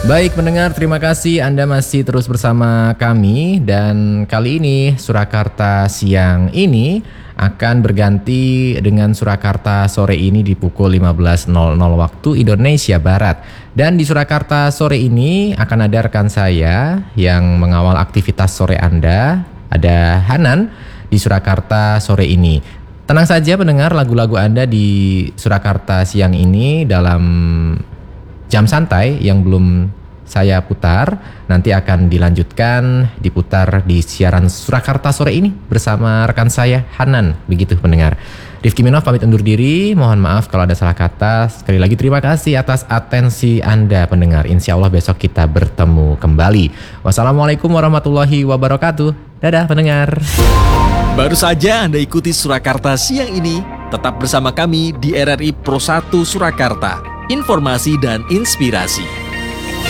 Baik pendengar, terima kasih Anda masih terus bersama kami. Dan kali ini Surakarta siang ini akan berganti dengan Surakarta sore ini di pukul 15.00 waktu Indonesia Barat. Dan di Surakarta sore ini akan ada rekan saya yang mengawal aktivitas sore Anda. Ada Hanan di Surakarta sore ini. Tenang saja pendengar, lagu-lagu Anda di Surakarta siang ini dalam jam santai yang belum saya putar nanti akan dilanjutkan diputar di siaran Surakarta sore ini bersama rekan saya Hanan, begitu pendengar. Rifki Minov pamit undur diri, mohon maaf kalau ada salah kata. Sekali lagi terima kasih atas atensi Anda pendengar. Insya Allah besok kita bertemu kembali. Wassalamualaikum warahmatullahi wabarakatuh. Dadah pendengar. Baru saja Anda ikuti Surakarta siang ini. Tetap bersama kami di RRI Pro 1 Surakarta. Informasi dan inspirasi.